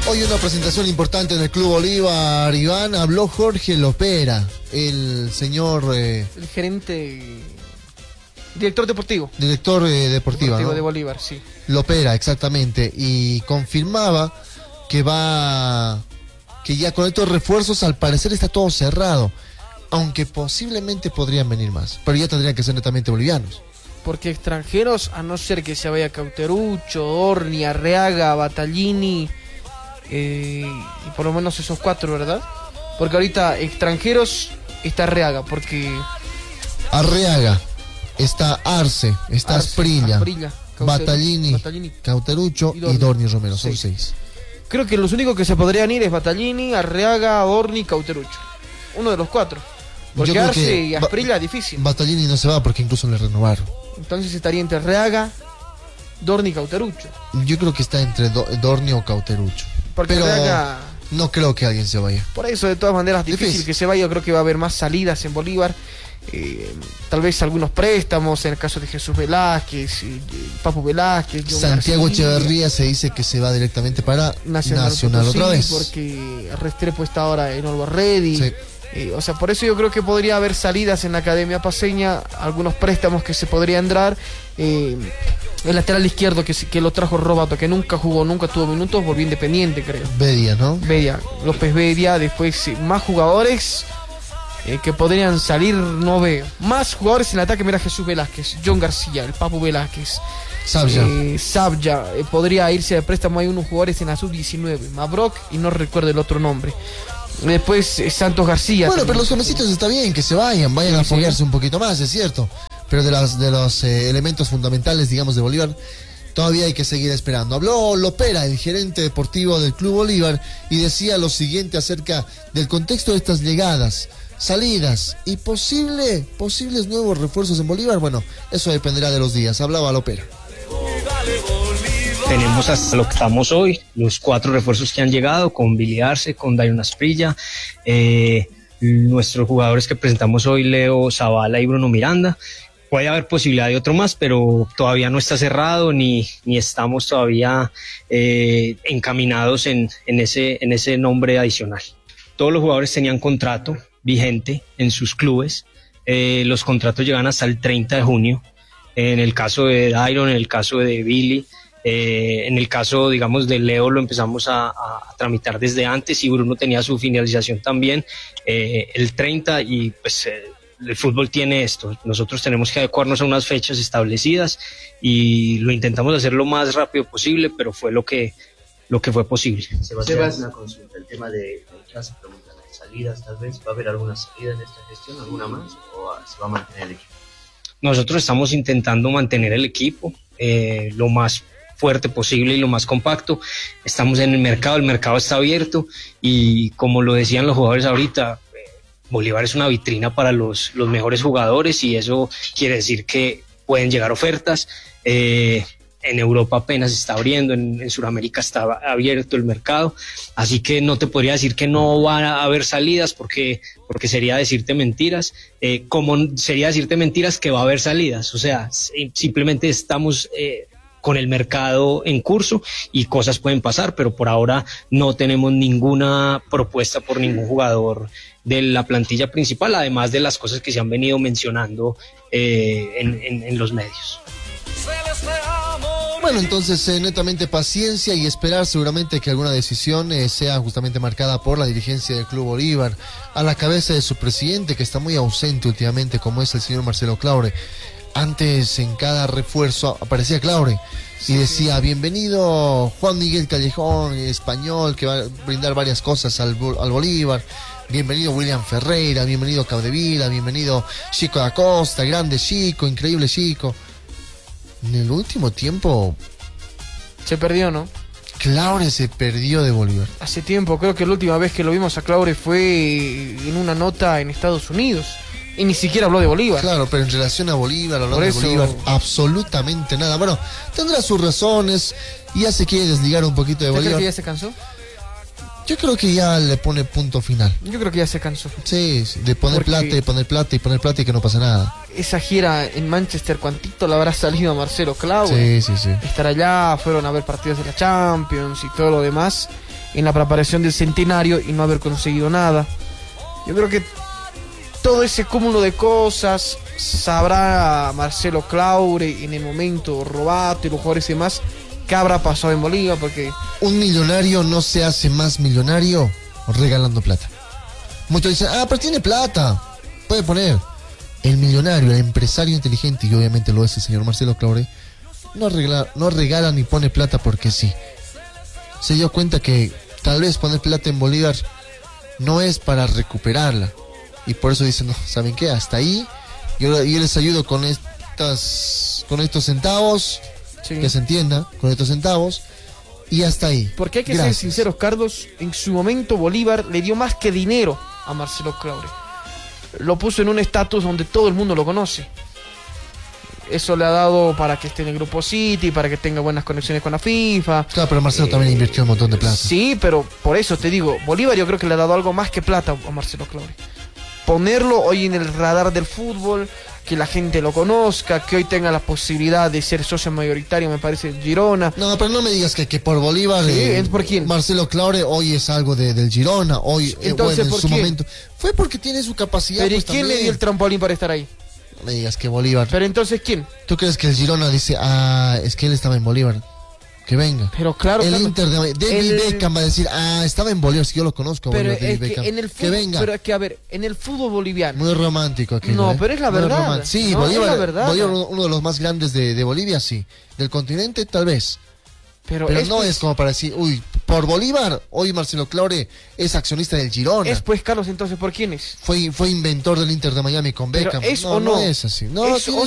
Hoy una presentación importante en el Club Bolívar, Iván. Habló Jorge Lopera, el señor... el gerente... Director deportivo. Director deportivo, ¿no? De Bolívar, sí. Lopera, exactamente. Y confirmaba que ya con estos refuerzos al parecer está todo cerrado. Aunque posiblemente podrían venir más. Pero ya tendrían que ser netamente bolivianos. Porque extranjeros, a no ser que se vaya Cauterucho, Orni, Arreaga, Battaglini... y por lo menos esos 4, ¿verdad? Porque ahorita extranjeros está Arreaga, porque... Arreaga, está Arce, está Asprilla, Battaglini, Cauterucho y Dorni Romero, son 6. Creo que los únicos que se podrían ir es Battaglini, Arreaga, Orni, Cauterucho. Uno de los 4. Porque Arce y Asprilla es difícil. Battaglini no se va porque incluso le renovaron. Entonces estaría entre Arreaga, Dorni y Cauterucho. Yo creo que está entre Dorni o Cauterucho. Porque pero Arreaga, no creo que alguien se vaya. Por eso, de todas maneras, difícil que se vaya. Yo creo que va a haber más salidas en Bolívar. Tal vez algunos préstamos, en el caso de Jesús Velázquez, Papu Velázquez, Santiago Echeverría se dice que se va directamente para Nacional otra vez. Porque Restrepo está ahora en Always Ready. Sí. O sea, por eso yo creo que podría haber salidas en la Academia Paceña, algunos préstamos que se podrían dar. El lateral izquierdo que lo trajo Robato, que nunca jugó, nunca tuvo minutos, volvió Independiente, creo. Bedia, ¿no? Bedia, López Bedia. Después más jugadores que podrían salir, no veo. Más jugadores en el ataque, mira, Jesús Velázquez, John García, el Papu Velázquez, Sabja, podría irse de préstamo. Hay unos jugadores en la sub-19, Mabroc y no recuerdo el otro nombre. Después Santos García. Bueno, pero los jovencitos está bien que se vayan a foguearse un poquito más, es cierto. Pero de los elementos fundamentales, digamos, de Bolívar, todavía hay que seguir esperando. Habló Lopera, el gerente deportivo del Club Bolívar, y decía lo siguiente acerca del contexto de estas llegadas, salidas y posibles nuevos refuerzos en Bolívar. Bueno, eso dependerá de los días. Hablaba Lopera. Tenemos hasta lo que estamos hoy, los 4 refuerzos que han llegado, con Billy Arce, con Dairon Asprilla, nuestros jugadores que presentamos hoy, Leo Zavala y Bruno Miranda. Puede haber posibilidad de otro más, pero todavía no está cerrado ni estamos todavía encaminados en ese nombre adicional. Todos los jugadores tenían contrato vigente en sus clubes. Los contratos llegan hasta el 30 de junio. En el caso de Dairon, en el caso de Billy, en el caso, digamos, de Leo lo empezamos a tramitar desde antes, y Bruno tenía su finalización también el 30, y pues el fútbol tiene esto. Nosotros tenemos que adecuarnos a unas fechas establecidas y lo intentamos hacer lo más rápido posible, pero fue lo que fue posible. Sebastián, una consulta, el tema de clase, preguntan de salidas, tal vez, ¿va a haber alguna salida en esta gestión, alguna más, o se va a mantener el equipo? Nosotros estamos intentando mantener el equipo lo más fuerte posible y lo más compacto. Estamos en el mercado está abierto, y como lo decían los jugadores ahorita, Bolívar es una vitrina para los mejores jugadores, y eso quiere decir que pueden llegar ofertas. En Europa apenas está abriendo, en Sudamérica está abierto el mercado, así que no te podría decir que no van a haber salidas, porque sería decirte mentiras, como sería decirte mentiras que va a haber salidas. O sea, simplemente estamos con el mercado en curso y cosas pueden pasar, pero por ahora no tenemos ninguna propuesta por ningún jugador de la plantilla principal, además de las cosas que se han venido mencionando en los medios. Bueno, entonces netamente paciencia y esperar seguramente que alguna decisión sea justamente marcada por la dirigencia del Club Bolívar, a la cabeza de su presidente, que está muy ausente últimamente, como es el señor Marcelo Claure. Antes, en cada refuerzo aparecía Claure y decía: bienvenido Juan Miguel Callejón, español, que va a brindar varias cosas al Bolívar. Bienvenido William Ferreira, bienvenido Capdevila, bienvenido Chico da Costa, grande Chico, increíble Chico. En el último tiempo se perdió, ¿no? Claure se perdió de Bolívar. Hace tiempo, creo que la última vez que lo vimos a Claure fue en una nota en Estados Unidos. Y ni siquiera habló de Bolívar. Claro, pero en relación a Bolívar, hablando de Bolívar, absolutamente nada. Bueno, tendrá sus razones y ya se quiere desligar un poquito de Bolívar. ¿Crees que ya se cansó? Yo creo que ya le pone punto final. Yo creo que ya se cansó. Sí, de poner plata y poner plata y poner plata y que no pasa nada. Esa gira en Manchester, ¿cuántito le habrá salido a Marcelo Claure? Sí. Estar allá, fueron a ver partidos de la Champions y todo lo demás. en la preparación del centenario y no haber conseguido nada. Yo creo que todo ese cúmulo de cosas sabrá Marcelo Claure en el momento, Robato y los jugadores y demás, qué habrá pasado en Bolivia, porque un millonario no se hace más millonario regalando plata. Muchos dicen, pero tiene plata, puede poner. El millonario, el empresario inteligente, y obviamente lo es el señor Marcelo Claure, no regala ni pone plata porque sí. Se dio cuenta que tal vez poner plata en Bolívar no es para recuperarla, y por eso dicen, no, ¿saben qué? Hasta ahí, yo les ayudo con estos centavos, sí, que se entienda, con estos centavos, y hasta ahí. Porque hay que ser sinceros, Carlos, en su momento Bolívar le dio más que dinero a Marcelo Claure. Lo puso en un estatus donde todo el mundo lo conoce. Eso le ha dado para que esté en el Grupo City, para que tenga buenas conexiones con la FIFA. Claro, pero Marcelo también invirtió un montón de plata. Sí, pero por eso te digo, Bolívar yo creo que le ha dado algo más que plata a Marcelo Claure. Ponerlo hoy en el radar del fútbol, que la gente lo conozca, que hoy tenga la posibilidad de ser socio mayoritario, me parece, Girona. No, pero no me digas que por Bolívar, sí, ¿es por quién? Marcelo Claure hoy es algo del Girona, hoy, entonces, bueno, en ¿por su quién? momento. Fue porque tiene su capacidad. Pero pues, ¿y quién también le dio el trampolín para estar ahí? No me digas que Bolívar. Pero entonces, ¿quién? ¿Tú crees que el Girona dice, es que él estaba en Bolívar? Que venga. Pero claro, el claro, Inter de David Beckham va a decir, estaba en Bolívar, si yo lo conozco. Pero Bolívar, es Beckham. que en el fútbol, que venga. pero es que a ver, en el fútbol boliviano. Muy romántico aquello, no, pero es la verdad. Sí, no, Bolívar, es la verdad. Bolívar uno de los más grandes de Bolivia, sí. Del continente, tal vez. Pero no es como para decir, por Bolívar, hoy Marcelo Claure es accionista del Girona. Es pues, Carlos, entonces, ¿por quién es? Fue inventor del Inter de Miami con Beckham. ¿Es o no? No es así. No, ¿Es o